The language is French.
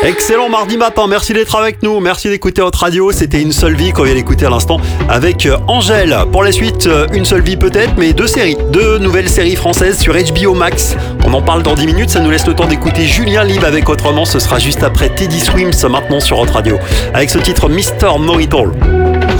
Excellent mardi matin, merci d'être avec nous, merci d'écouter votre radio. C'était Une seule vie qu'on vient d'écouter à l'instant avec Angèle. Pour la suite, Une seule vie peut-être, mais deux nouvelles séries françaises sur HBO Max. On en parle dans 10 minutes, ça nous laisse le temps d'écouter Julien Live avec Autrement. Ce sera juste après Teddy Swims maintenant sur votre radio avec ce titre Mr. Know-It-All.